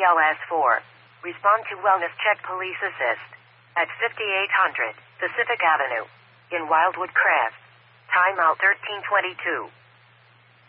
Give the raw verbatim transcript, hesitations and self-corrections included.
L S four. Respond to Wellness Check Police Assist at fifty-eight hundred Pacific Avenue in Wildwood Crest. Timeout thirteen twenty-two.